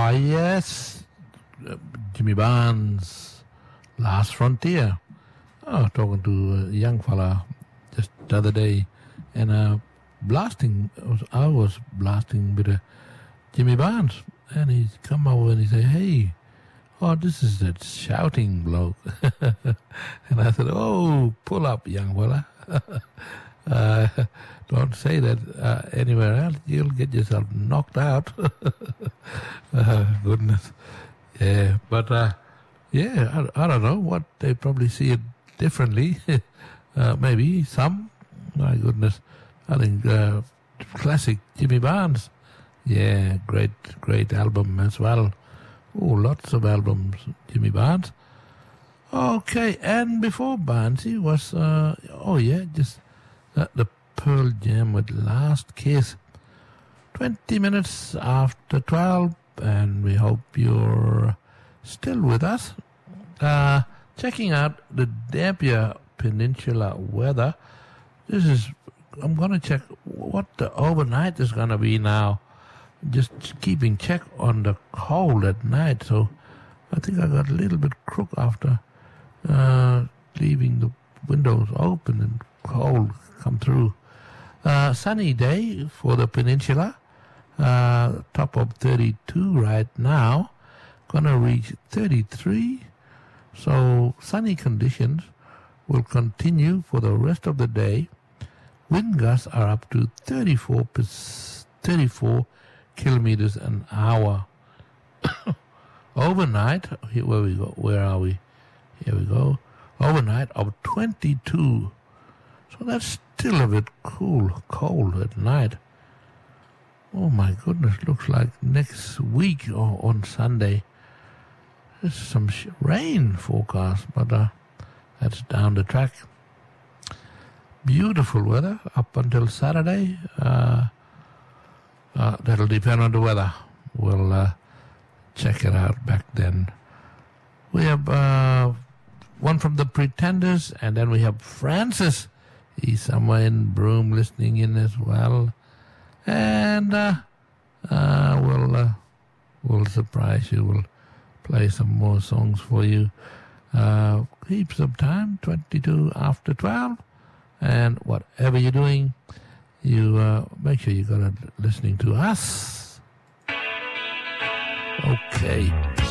Yes. Jimmy Barnes, Last Frontier. Talking to a young fella just the other day, and I was blasting with Jimmy Barnes, and he's come over and he said, "Hey, this is that shouting bloke." And I said, "Oh, pull up, young fella." Don't say that anywhere else. You'll get yourself knocked out. Goodness. Yeah, but I don't know what they probably see it differently. Maybe some. My goodness. I think classic Jimmy Barnes. Yeah, great album as well. Oh, lots of albums, Jimmy Barnes. Okay, and before Barnes, he was, just the Pearl Jam with Last Kiss. 20 minutes after 12, and we hope you're still with us. Checking out the Dampier Peninsula weather. I'm going to check what the overnight is going to be now. Just keeping check on the cold at night. So I think I got a little bit crook after leaving the windows open and cold come through. Sunny day for the peninsula. Top of 32 right now. Gonna reach 33. So sunny conditions will continue for the rest of the day. Wind gusts are up to 34 kilometers an hour. Overnight, where are we? Here we go. Overnight of 22. So that's still a bit cold at night. Oh my goodness, looks like next week or on Sunday there's some rain forecast, but that's down the track. Beautiful weather up until Saturday. That'll depend on the weather. We'll check it out back then. We have one from the Pretenders, and then we have Francis. He's somewhere in Broome listening in as well. And we'll surprise you. We'll play some more songs for you. Heaps of time, 22 after 12. And whatever you're doing, you make sure you got listening to us. Okay.